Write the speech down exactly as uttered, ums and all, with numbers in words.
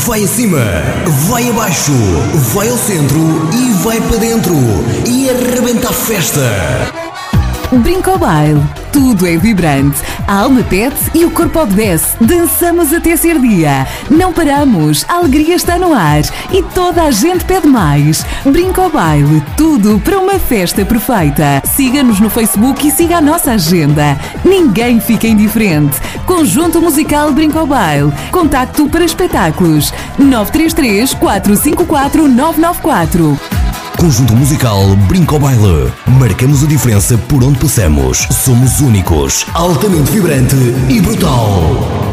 Vai acima, vai abaixo, vai ao centro e vai para dentro. E arrebenta a festa. Brincobile. Tudo é vibrante. A alma pede e o corpo obedece. Dançamos até ser dia. Não paramos. A alegria está no ar. E toda a gente pede mais. Brincobile. Tudo para uma festa perfeita. Siga-nos no Facebook e siga a nossa agenda. Ninguém fica indiferente. Conjunto Musical Brincobile. Contacto para espetáculos. nove três três, quatro cinco quatro, nove nove quatro. Conjunto Musical Brincobile. Marcamos a diferença por onde passamos. Somos únicos, altamente vibrante e brutal.